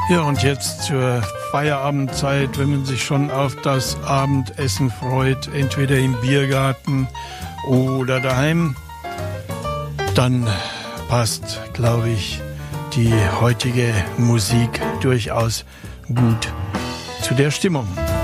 Ja, und jetzt zur Feierabendzeit, wenn man sich schon auf das Abendessen freut, entweder im Biergarten oder daheim, dann passt, glaube ich, die heutige Musik durchaus gut zu der Stimmung.